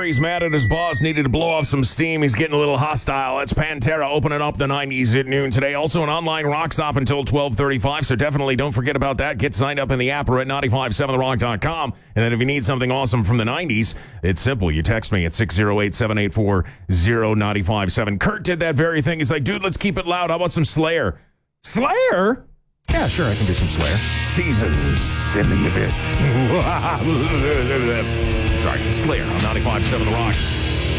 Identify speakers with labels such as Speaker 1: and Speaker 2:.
Speaker 1: He's mad at his boss, needed to blow off some steam. He's getting a little hostile. That's Pantera opening up the 90s at noon today. Also an online rock stop until 12:35, so definitely don't forget about that. Get signed up in the app or at 957therock.com. And then if you need something awesome from the 90s, it's simple. You text me at 608-784-0957. Kurt did that very thing. He's like, dude, let's keep it loud. How about some Slayer? Slayer?
Speaker 2: Yeah, sure, I can do some Slayer.
Speaker 1: Seasons in the Abyss. Sorry, Slayer on 95.7 The Rock.